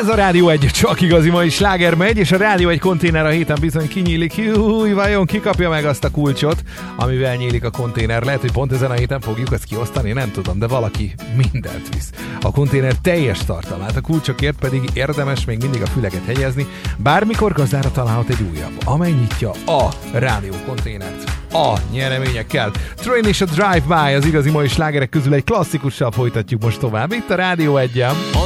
Ez a Rádió 1 csak igazi mai sláger megy, és a Rádió 1 konténer a héten bizony kinyílik. Júj, vajon ki kapja meg azt a kulcsot, amivel nyílik a konténer? Lehet, hogy pont ezen a héten fogjuk ezt kiosztani, nem tudom, de valaki mindent visz. A konténer teljes tartalmát, a kulcsokért pedig érdemes még mindig a füleket hegyezni, bármikor gazdára találhat egy újabb, amely nyitja a Rádió konténert a nyereményekkel. Train és a Drive-By az igazi mai slágerek közül egy klasszikussal folytatjuk most tovább itt a Rádió 1-en.